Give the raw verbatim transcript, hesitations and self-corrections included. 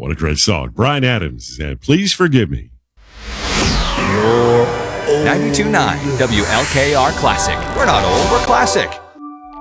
what a great song. Bryan Adams, and Please Forgive Me. ninety-two point nine W L K R Classic. We're not old, we're classic.